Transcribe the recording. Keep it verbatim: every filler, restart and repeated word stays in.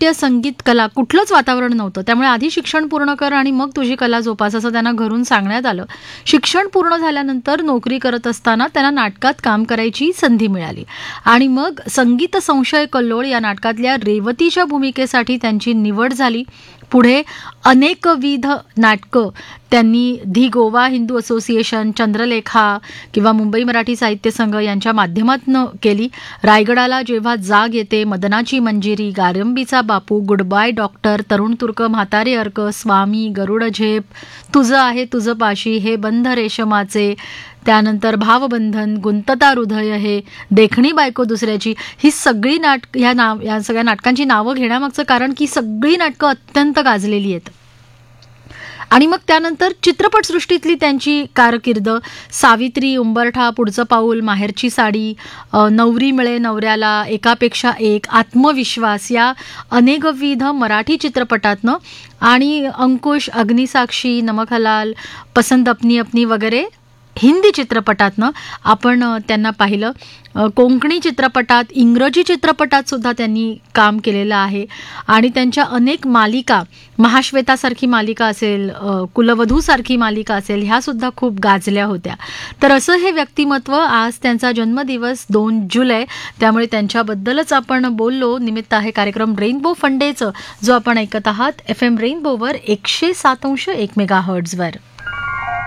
नाट्य, संगीत, कला कुठलंच वातावरण नव्हतं. त्यामुळे आधी शिक्षण पूर्ण कर आणि मग तुझी कला जोपास असं त्यांना घरून सांगण्यात आलं. शिक्षण पूर्ण झाल्यानंतर नोकरी करत असताना त्यांना नाटकात काम करायची संधी मिळाली आणि मग संगीत संशय कल्लोळ या नाटकातल्या रेवतीच्या भूमिकेसाठी त्यांची निवड झाली. पुढे अनेकविध नाटकं त्यांनी धी गोवा हिंदू असोसिएशन, चंद्रलेखा किंवा मुंबई मराठी साहित्य संघ यांच्या माध्यमातून केली. रायगडाला जेव्हा जाग येते, मदनाची मंजिरी, गारंबीचा बापू, गुडबाय डॉक्टर, तरुण तुर्क, म्हातारे अर्क, स्वामी, गरुड झेप, तुझं आहे तुझं पाशी, हे बंध रेशमाचे, त्यानंतर भावबंधन, गुंतता हृदय, हे देखणी बायको दुसऱ्याची, ही सगळी नाटक ह्या नाव या सगळ्या नाटकांची नावं घेण्यामागचं कारण की सगळी नाटकं अत्यंत गाजलेली आहेत. आणि मग त्यानंतर चित्रपटसृष्टीतली त्यांची कारकीर्द, सावित्री, उंबरठा, पुढचं पाऊल, माहेरची साडी, नवरी मिळे नवऱ्याला, एकापेक्षा एक, आत्मविश्वास या अनेकविध मराठी चित्रपटातनं आणि अंकुश, अग्निसाक्षी, नमक हलाल, पसंद अपनी अपनी वगैरे हिंदी चित्रपटातनं आपण त्यांना पाहिलं. कोंकणी चित्रपटात, इंग्रजी चित्रपटात सुद्धा त्यांनी काम केलेलं आहे आणि त्यांच्या अनेक मालिका, महाश्वेतासारखी मालिका असेल, कुलवधूसारखी मालिका असेल, ह्यासुद्धा खूप गाजल्या होत्या. तर असं हे व्यक्तिमत्व. आज त्यांचा जन्मदिवस दोन जुलै, त्यामुळे त्यांच्याबद्दलच आपण बोललो. निमित्त आहे कार्यक्रम रेनबो फंडेचं, जो आपण ऐकत आहात एफ एम रेनबोवर एकशे सात अंश एक मेगा हर्ट्झवर.